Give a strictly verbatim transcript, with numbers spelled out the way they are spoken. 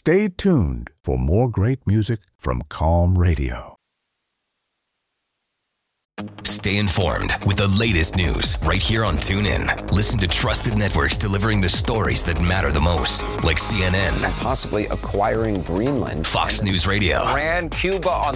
Stay tuned for more great music from Calm Radio. Stay informed with the latest news right here on TuneIn. Listen to trusted networks delivering the stories that matter the most, like C N N, possibly acquiring Greenland, Fox News Radio, Iran, Cuba on